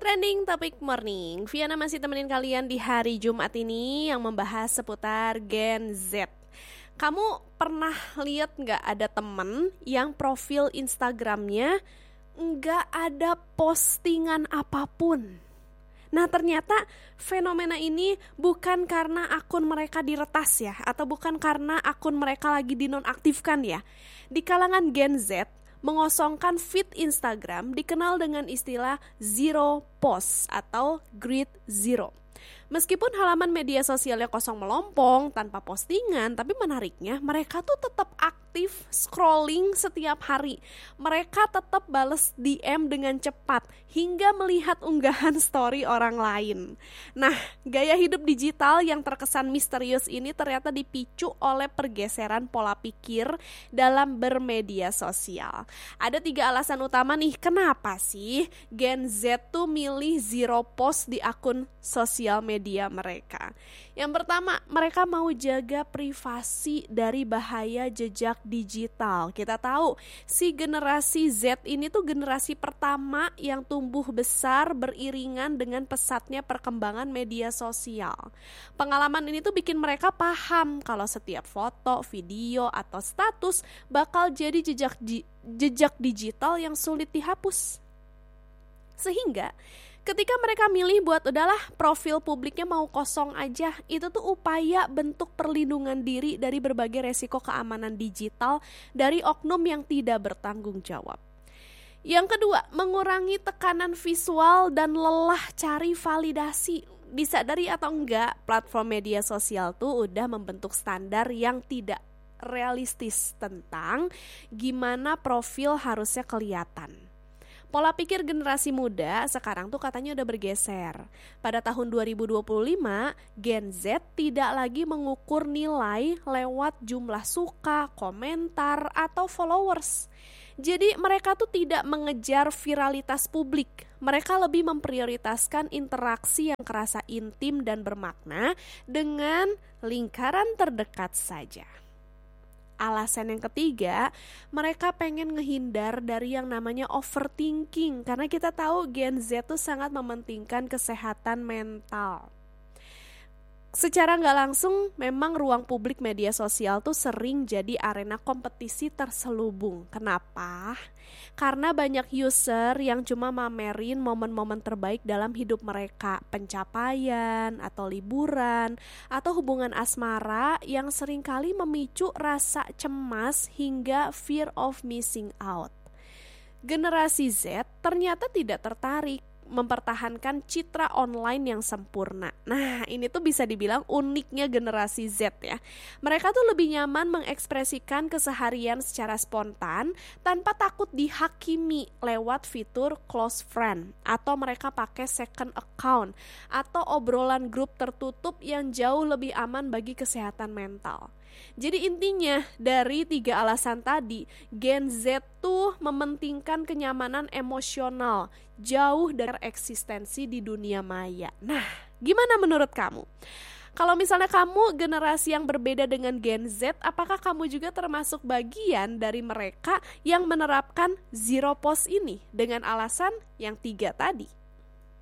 Trending Topic Morning, Viana masih temenin kalian di hari Jumat ini yang membahas seputar Gen Z. Kamu pernah lihat nggak ada temen yang profil Instagramnya nggak ada postingan apapun? Nah, ternyata fenomena ini bukan karena akun mereka diretas ya, atau bukan karena akun mereka lagi dinonaktifkan ya. Di kalangan Gen Z, mengosongkan feed Instagram dikenal dengan istilah zero post atau grid zero. Meskipun halaman media sosialnya kosong melompong tanpa postingan, tapi menariknya mereka tuh tetap aktif scrolling setiap hari. Mereka tetap bales DM dengan cepat hingga melihat unggahan story orang lain. Nah, gaya hidup digital yang terkesan misterius ini ternyata dipicu oleh pergeseran pola pikir dalam bermedia sosial. Ada 3 alasan utama nih, kenapa sih Gen Z tuh milih zero post di akun sosial media mereka. Yang pertama, mereka mau jaga privasi dari bahaya jejak digital. Kita tahu si generasi Z ini tuh generasi pertama yang tumbuh besar beriringan dengan pesatnya perkembangan media sosial. Pengalaman ini tuh bikin mereka paham kalau setiap foto, video, atau status bakal jadi jejak digital yang sulit dihapus. Sehingga ketika mereka milih buat udahlah profil publiknya mau kosong aja, itu tuh upaya bentuk perlindungan diri dari berbagai resiko keamanan digital dari oknum yang tidak bertanggung jawab. Yang kedua, mengurangi tekanan visual dan lelah cari validasi. Disadari atau enggak, platform media sosial tuh udah membentuk standar yang tidak realistis tentang gimana profil harusnya kelihatan. Pola pikir generasi muda sekarang tuh katanya udah bergeser. Pada tahun 2025, Gen Z tidak lagi mengukur nilai lewat jumlah suka, komentar, atau followers. Jadi mereka tuh tidak mengejar viralitas publik. Mereka lebih memprioritaskan interaksi yang kerasa intim dan bermakna dengan lingkaran terdekat saja. Alasan yang ketiga, mereka pengen ngehindar dari yang namanya overthinking karena kita tahu Gen Z tuh sangat mementingkan kesehatan mental. Secara nggak langsung, memang ruang publik media sosial tuh sering jadi arena kompetisi terselubung. Kenapa? Karena banyak user yang cuma mamerin momen-momen terbaik dalam hidup mereka, pencapaian, atau liburan, atau hubungan asmara yang seringkali memicu rasa cemas hingga fear of missing out. Generasi Z ternyata tidak tertarik mempertahankan citra online yang sempurna. Nah, ini tuh bisa dibilang uniknya generasi Z ya. Mereka tuh lebih nyaman mengekspresikan keseharian secara spontan tanpa takut dihakimi lewat fitur close friend, atau mereka pakai second account atau obrolan grup tertutup yang jauh lebih aman bagi kesehatan mental. Jadi intinya dari 3 alasan tadi, Gen Z tuh mementingkan kenyamanan emosional jauh dari eksistensi di dunia maya. Nah, gimana menurut kamu? Kalau misalnya kamu generasi yang berbeda dengan Gen Z, apakah kamu juga termasuk bagian dari mereka yang menerapkan zero post ini dengan alasan yang 3 tadi?